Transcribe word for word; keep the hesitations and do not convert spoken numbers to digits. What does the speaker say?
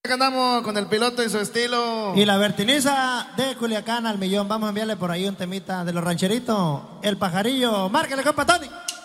Andamos con el piloto y su estilo. Y la vertiniza de Culiacán al millón. Vamos a enviarle por ahí un temita de los rancheritos. El pajarillo. Márquele, compa Tony.